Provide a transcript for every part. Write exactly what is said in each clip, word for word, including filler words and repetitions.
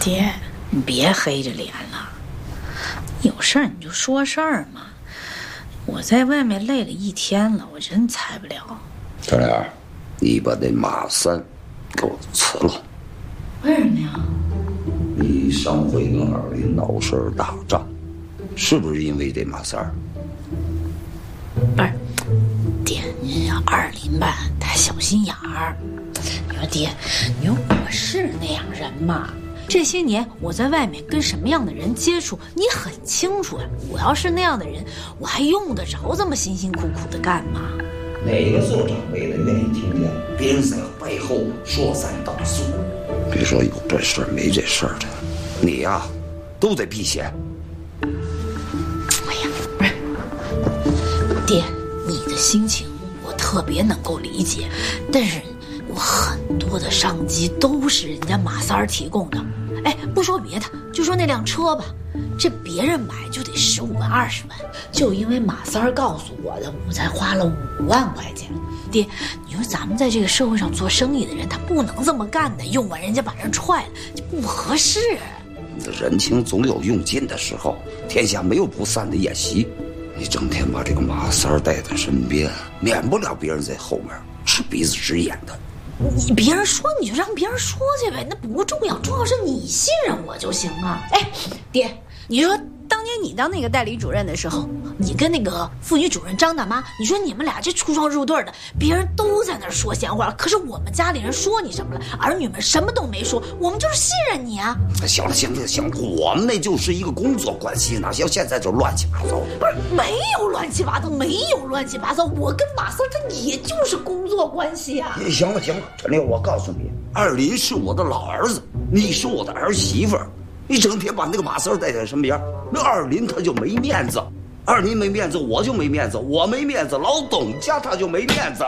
爹，你别黑着脸了，有事儿你就说事儿嘛。我在外面累了一天了，我真裁不了。 小莲，你把那马三给我辞了。 为什么呀？ 你上回跟二林闹事儿打仗，是不是因为这马三儿？ 不是，爹，二林吧，他小心眼儿。你说爹，你说我是那样人吗？这些年我在外面跟什么样的人接触，你很清楚呀。我要是那样的人，我还用得着这么辛辛苦苦的干吗？ 哪个做长辈的愿意听见别人在背后说三道四？别说有这事儿没这事儿的，你呀、啊，都得避嫌。 哎呀，不是，爹，你的心情我特别能够理解，但是我很多的商机都是人家马三儿提供的。哎，不说别的，就说那辆车吧，这别人买就得十五万、二十万，就因为马三儿告诉我的，我才花了五万块钱。爹，你说咱们在这个社会上做生意的人，他不能这么干的，用完人家把人踹了，这不合适。 人情总有用尽的时候，天下没有不散的宴席。你整天把这个马三儿带在身边，免不了别人在后面吃鼻子直眼的。 你别人说你就让别人说去呗，那不重要，重要是你信任我就行啊。哎，爹，你说当年你当那个代理主任的时候，你跟那个妇女主任张大妈，你说你们俩这出双入对的，别人都在那儿说闲话，可是我们家里人说你什么了？儿女们什么都没说，我们就是信任你啊。 行了行了行了，我们那就是一个工作关系，哪像现在这乱七八糟。 不是，没有乱七八糟，没有乱七八糟，我跟马三这也就是工作关系啊。 行了行了，陈六，我告诉你，二林是我的老儿子，你是我的儿媳妇儿。你整天把那个马三带在身边，那二林他就没面子，二林没面子，我就没面子，我没面子，老董家他就没面子。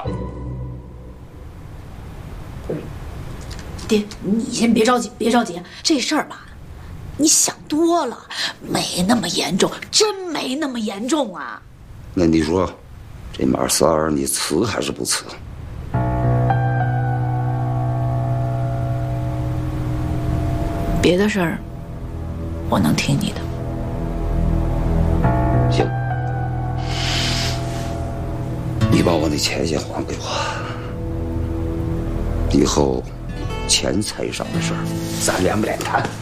爹，你先别着急，别着急，这事儿吧，你想多了，没那么严重，真没那么严重啊。 那你说，这马三儿你辞还是不辞？ 别的事儿我能听你的。 行，你把我那钱先还给我，以后钱财上的事儿咱两不两谈。